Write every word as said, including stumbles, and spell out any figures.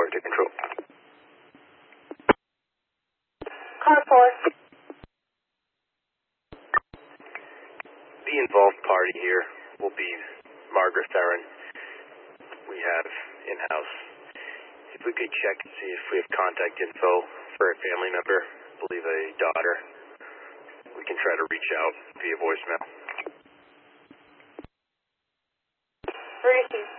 four to control. Car four. The involved party here will be Margaret Theron. We have in-house. If we could check and see if we have contact info for a family member, I believe a daughter, we can try to reach out via voicemail. Receive.